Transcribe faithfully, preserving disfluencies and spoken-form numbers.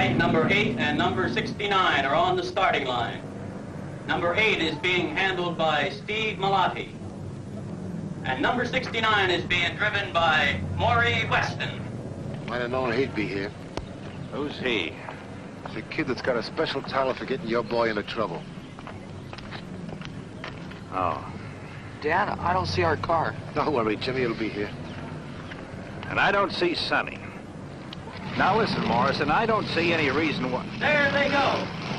right, number eight and number sixty-nine are on the starting line. Number eight is being handled by Steve Malati. And number sixty-nine is being driven by Maury Weston. Might have known he'd be here. Who's he? He's a kid that's got a special talent for getting your boy into trouble. Oh. Dad, I don't see our car. Don't worry, Jimmy will be here. And I don't see Sonny. Now listen, Morrison, I don't see any reason why... There they go.